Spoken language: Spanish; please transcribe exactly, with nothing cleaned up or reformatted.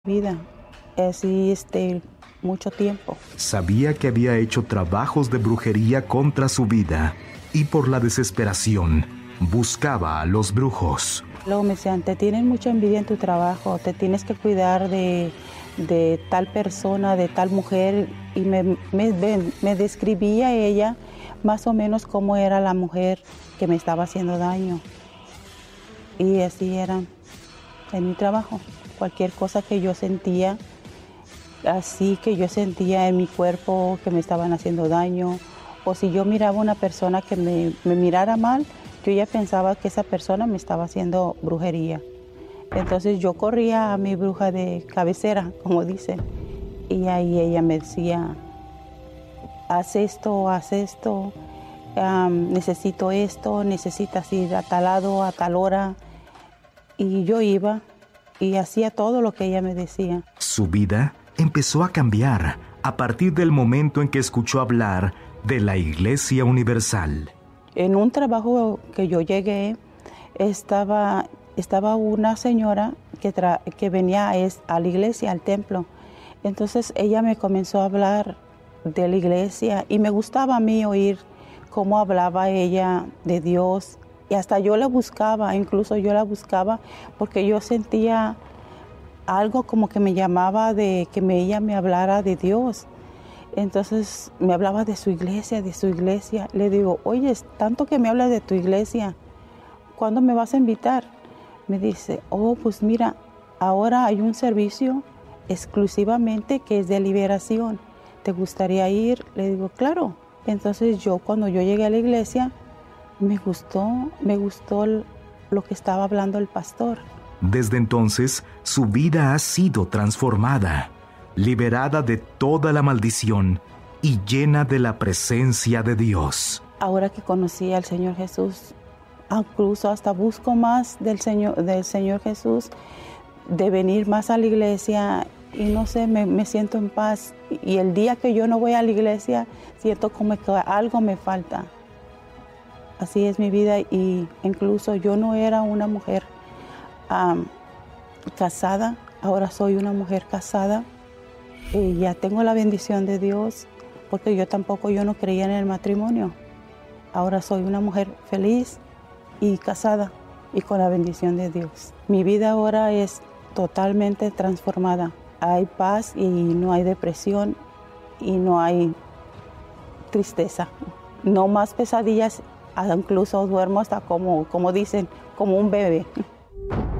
Vida, así este, mucho tiempo. Sabía que había hecho trabajos de brujería contra su vida y por la desesperación buscaba a los brujos. Luego me decían, te tienen mucha envidia en tu trabajo, te tienes que cuidar de, de tal persona, de tal mujer. Y me, me, me describía ella más o menos cómo era la mujer que me estaba haciendo daño. Y así era en mi trabajo. Cualquier cosa que yo sentía, así que yo sentía en mi cuerpo que me estaban haciendo daño, o si yo miraba a una persona que me, me mirara mal, yo ya pensaba que esa persona me estaba haciendo brujería. Entonces yo corría a mi bruja de cabecera, como dicen, y ahí ella me decía, haz esto, haz esto, um, necesito esto, necesitas ir a tal lado, a tal hora, y yo iba. Y hacía todo lo que ella me decía. Su vida empezó a cambiar a partir del momento en que escuchó hablar de la Iglesia Universal. En un trabajo que yo llegué, estaba, estaba una señora que, tra que venía a, a la iglesia, al templo. Entonces ella me comenzó a hablar de la iglesia y me gustaba a mí oír cómo hablaba ella de Dios. Y hasta yo la buscaba, incluso yo la buscaba porque yo sentía algo como que me llamaba de que me, ella me hablara de Dios. Entonces me hablaba de su iglesia, de su iglesia. Le digo, oye, tanto que me hablas de tu iglesia, ¿cuándo me vas a invitar? Me dice, oh, pues mira, ahora hay un servicio exclusivamente que es de liberación. ¿Te gustaría ir? Le digo, claro. Entonces yo, cuando yo llegué a la iglesia, Me gustó, me gustó lo que estaba hablando el pastor. Desde entonces, su vida ha sido transformada, liberada de toda la maldición y llena de la presencia de Dios. Ahora que conocí al Señor Jesús, incluso hasta busco más del Señor, del Señor Jesús, de venir más a la iglesia y no sé, me, me siento en paz. Y el día que yo no voy a la iglesia, siento como que algo me falta. Así es mi vida y incluso yo no era una mujer um, casada, ahora soy una mujer casada y ya tengo la bendición de Dios porque yo tampoco yo no creía en el matrimonio. Ahora soy una mujer feliz y casada y con la bendición de Dios. Mi vida ahora es totalmente transformada. Hay paz y no hay depresión y no hay tristeza. No más pesadillas. Incluso duermo hasta como, como dicen, como un bebé.